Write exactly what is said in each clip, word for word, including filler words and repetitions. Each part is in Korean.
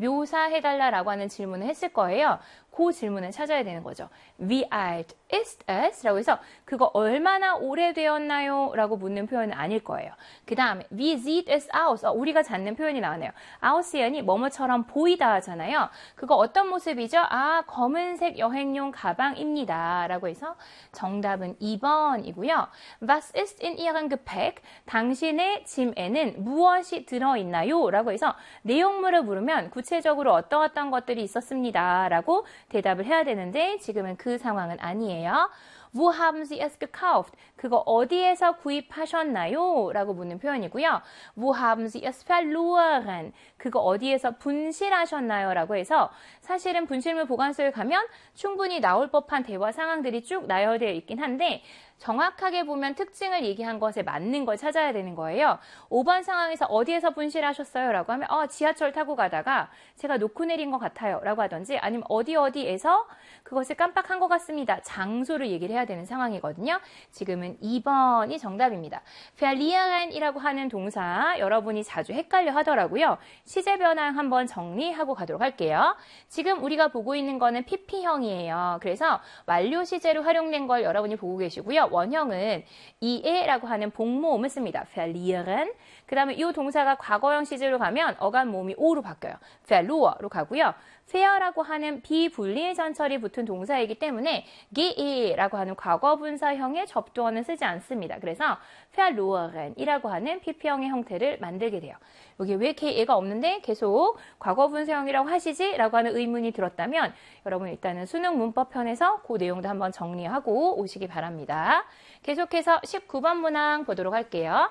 묘사해달라라고 하는 질문을 했을 거예요. 그 질문을 찾아야 되는 거죠. Wie alt ist es? 라고 해서 그거 얼마나 오래되었나요? 라고 묻는 표현은 아닐 거예요. 그 다음에 Wie sieht es aus? 어, 우리가 찾는 표현이 나오네요. aussehen 뭐뭐처럼 보이다 하잖아요. 그거 어떤 모습이죠? 아, 검은색 여행용 가방입니다. 라고 해서 정답은 이 번이고요. Was ist in Ihrem Gepäck? 당신의 짐에는 무엇이 들어있나요? 라고 해서 내용물을 물으면 구체적으로 어떤 어떤 것들이 있었습니다. 라고 대답을 해야 되는데 지금은 그 상황은 아니에요. Wo haben Sie es gekauft? 그거 어디에서 구입하셨나요? 라고 묻는 표현이고요. Wo haben Sie es verloren? 그거 어디에서 분실하셨나요? 라고 해서 사실은 분실물 보관소에 가면 충분히 나올 법한 대화 상황들이 쭉 나열되어 있긴 한데 정확하게 보면 특징을 얘기한 것에 맞는 걸 찾아야 되는 거예요. 오 번 상황에서 어디에서 분실하셨어요? 라고 하면 어, 지하철 타고 가다가 제가 놓고 내린 것 같아요. 라고 하든지 아니면 어디 어디에서 그것을 깜빡한 것 같습니다. 장소를 얘기를 해야 되는 상황이거든요. 지금은 이 번이 정답입니다. verlieren 이라고 하는 동사 여러분이 자주 헷갈려 하더라고요. 시제 변화형 한번 정리하고 가도록 할게요. 지금 우리가 보고 있는 거는 피피형이에요. 그래서 완료 시제로 활용된 걸 여러분이 보고 계시고요. 원형은 이에라고 하는 복모음을 씁니다. verlieren. 그 다음에 이 동사가 과거형 시제로 가면 어간 모음이 오로 바뀌어요. verloren로 가고요. fair라고 하는 비분리 전철이 붙은 동사이기 때문에 ge라고 하는 과거분사형의 접두어는 쓰지 않습니다. 그래서 verloren이라고 하는 피피형의 형태를 만들게 돼요. 여기 왜 ge가 없는데 계속 과거분사형이라고 하시지? 라고 하는 의문이 들었다면 여러분 일단은 수능 문법편에서 그 내용도 한번 정리하고 오시기 바랍니다. 계속해서 십구 번 문항 보도록 할게요.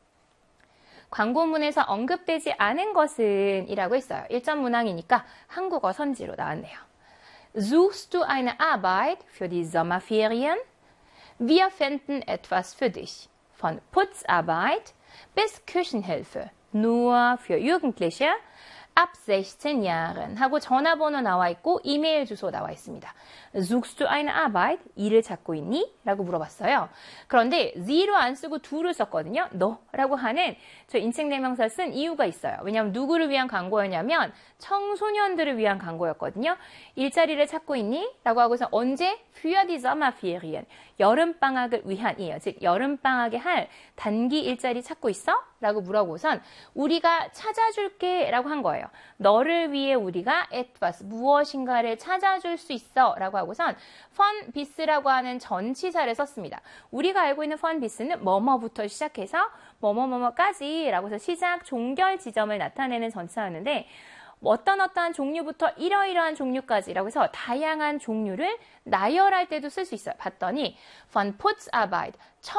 광고문에서 언급되지 않은 것은 이라고 했어요. 일 점 문항이니까 한국어 선지로 나왔네요. Suchst du eine Arbeit für die Sommerferien? Wir finden etwas für dich. Von Putzarbeit bis Küchenhilfe. Nur für Jugendliche ab sechzehn Jahren 하고 전화번호 나와 있고 이메일 주소 나와 있습니다. Suchst du eine Arbeit? 일을 찾고 있니? 라고 물어봤어요. 그런데 the로 안 쓰고 do를 썼거든요. 너라고 하는 저 인칭대명사 쓴 이유가 있어요. 왜냐하면 누구를 위한 광고였냐면 청소년들을 위한 광고였거든요. 일자리를 찾고 있니? 라고 하고서 언제? Für die Sommerferien. 여름방학을 위한이에요. 즉 여름방학에 할 단기 일자리 찾고 있어? 라고 물어보선 우리가 찾아줄게 라고 한 거예요. 너를 위해 우리가 etwas 무엇인가를 찾아줄 수 있어 라고 하고선 von bis라고 하는 전치사를 썼습니다. 우리가 알고 있는 von bis는 뭐뭐부터 시작해서 뭐뭐뭐뭐까지 라고 해서 시작, 종결 지점을 나타내는 전치사였는데 어떤 어떠한 종류부터 이러이러한 종류까지라고 해서 다양한 종류를 나열할 때도 쓸 수 있어요. 봤더니 von Putzarbeit,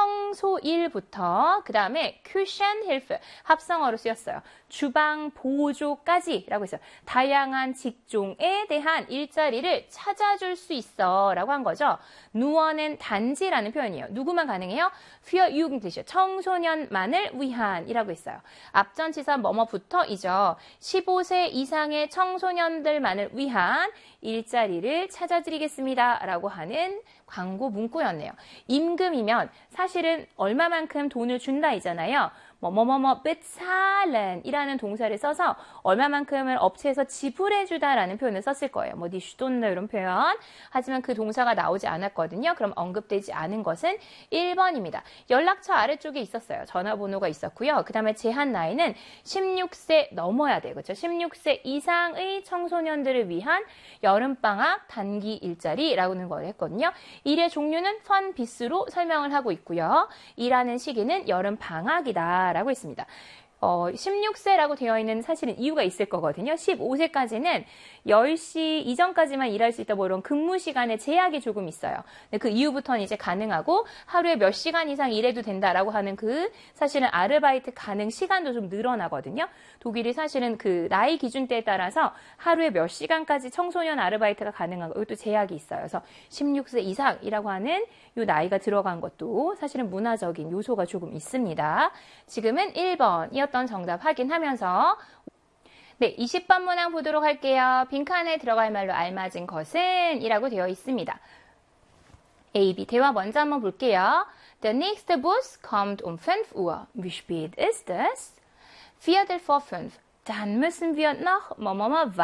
청소일부터 그 다음에 Küchenhilfe, 합성어로 쓰였어요. 주방 보조까지 라고 했어요. 다양한 직종에 대한 일자리를 찾아줄 수 있어 라고 한 거죠. 누어는 단지라는 표현이에요. 누구만 가능해요? Für Jugendliche, 청소년만을 위한 이라고 했어요. 앞전치사 뭐뭐부터이죠. 십오 세 이상의 청소년들만을 위한 일자리를 찾아드리겠습니다 라고 하는 광고 문구였네요. 임금이면 사실은 얼마만큼 돈을 준다이잖아요. 뭐뭐뭐뭐 bezahlen 이라는 동사를 써서 얼마만큼을 업체에서 지불해주다라는 표현을 썼을 거예요. 뭐 die Stunde 이런 표현. 하지만 그 동사가 나오지 않았거든요. 그럼 언급되지 않은 것은 일 번입니다. 연락처 아래쪽에 있었어요. 전화번호가 있었고요. 그 다음에 제한 나이는 십육 세 넘어야 돼요. 그렇죠? 십육 세 이상의 청소년들을 위한 여름방학 단기 일자리라는 걸 했거든요. 일의 종류는 von bis로 설명을 하고 있고요. 일하는 시기는 여름방학이다. 라고 했습니다. 어, 십육 세라고 되어 있는 사실은 이유가 있을 거거든요. 십오 세까지는 열 시 이전까지만 일할 수 있다 뭐 이런 근무 시간에 제약이 조금 있어요. 근데 그 이후부터는 이제 가능하고 하루에 몇 시간 이상 일해도 된다라고 하는 그 사실은 아르바이트 가능 시간도 좀 늘어나거든요. 독일이 사실은 그 나이 기준대에 따라서 하루에 몇 시간까지 청소년 아르바이트가 가능한 거 이것도 제약이 있어요. 그래서 십육 세 이상이라고 하는 이 나이가 들어간 것도 사실은 문화적인 요소가 조금 있습니다. 지금은 일 번이었던 정답 확인하면서 네, 이십 번 문항 보도록 할게요. 빈칸에 들어갈 말로 알맞은 것은 이라고 되어 있습니다. A, B 대화 먼저 한번 볼게요. Der nächste Bus kommt um fünf Uhr. Wie spät ist es? Viertel vor fünf. Dann müssen wir noch 뭐뭐뭐